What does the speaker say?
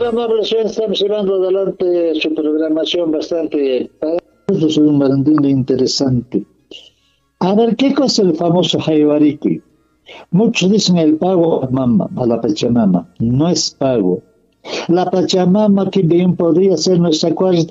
amable, señor, estamos llevando adelante su programación bastante. Eso es un barandillo interesante. A ver, ¿qué cosa es el famoso Jaibariki? Muchos dicen el pago a mama, a la Pachamama. No es pago. La Pachamama que bien podría ser nuestra cuarta